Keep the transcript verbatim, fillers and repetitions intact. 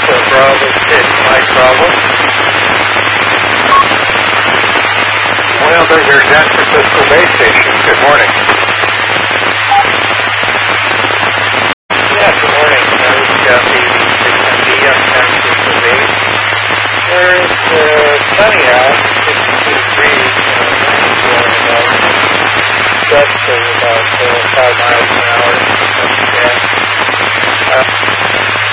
Delta Bravo six, Mike Bravo. Well, there's your San Francisco base station. Good morning. Yeah, good morning. Uh, we've got the six M D on San Francisco base. There's uh, sunny out, fifty-two degrees, uh, winds blowing about gusts of about uh, five miles an hour. Yeah. Uh,